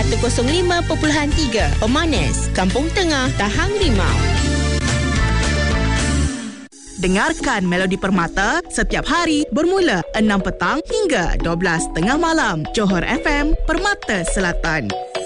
105.3 Pemanas, Kampung Tengah, Tahang Rimau. Dengarkan Melodi Permata setiap hari bermula 6 petang hingga 12 tengah malam. Johor FM, Permata Selatan.